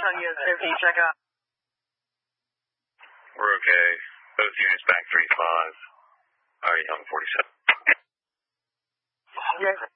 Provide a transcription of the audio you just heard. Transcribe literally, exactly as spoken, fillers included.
on unit two. Can you check out? We're okay. Both units back three five. Already on forty-seven. Yes.